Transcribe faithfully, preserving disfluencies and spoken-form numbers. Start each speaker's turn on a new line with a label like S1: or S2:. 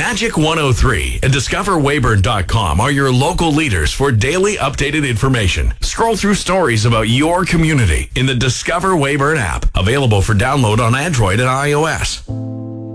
S1: Magic one oh three and discover weyburn dot com are your local leaders for daily updated information. Scroll through stories about your community in the Discover Weyburn app, available for download on Android and iOS.